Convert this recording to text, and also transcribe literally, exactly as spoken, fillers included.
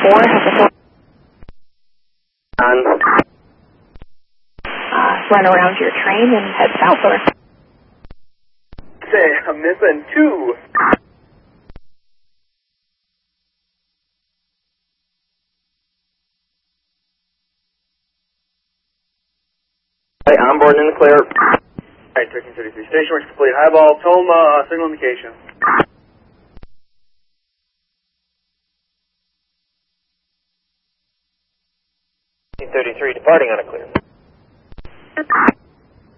four, have the four. On. Uh, run around your train and head south or. Say, I'm missing two. Hey, I'm board in the clear. Alright, thirteen thirty-three. Station works complete. Highball, Toma, uh, signal indication. thirteen thirty-three, departing on a clear.